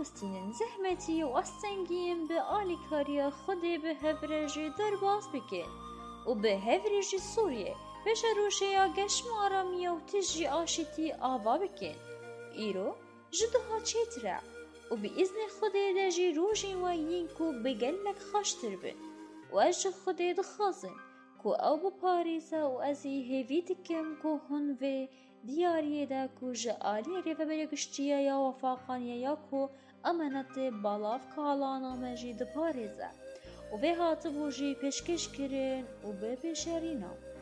بستینن زحمتی و استنگیم به آلی کاریا خودی به هفرجی در باز بکن و به هفرجی سوریه بشه روشه یا گشم آرامی و تجی آشتی آوا بکن ایرو جدها چیتره و به ازن خودی دجی روشی وین کو بگلک خاشتر بن و اج خودی دخازن کو او با پاریزا و ازی هیوی دکم کو هن و دیاریه دا کو جالی ریفه برگشتیه یا وفاقانیه یا کو امانت بالاف کالانا مجید پاریزا و به هاتبو جی پشکش کرن و به بشارینا